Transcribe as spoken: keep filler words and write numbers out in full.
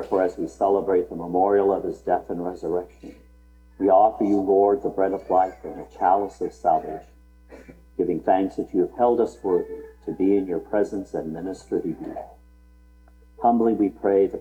Therefore, as we celebrate the memorial of his death and resurrection, we offer you, Lord, the bread of life and the chalice of salvation, giving thanks that you have held us worthy to be in your presence and minister to you. Humbly we pray that